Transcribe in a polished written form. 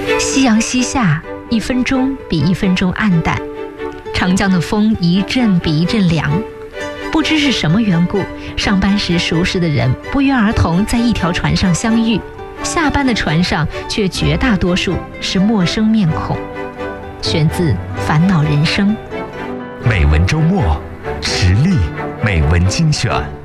夕阳西下，1分钟比1分钟暗淡，长江的风一阵比一阵凉。不知是什么缘故，上班时熟识的人不约而同在一条船上相遇，下班的船上却绝大多数是陌生面孔。选自《烦恼人生》。 美文周末，实力美文精选。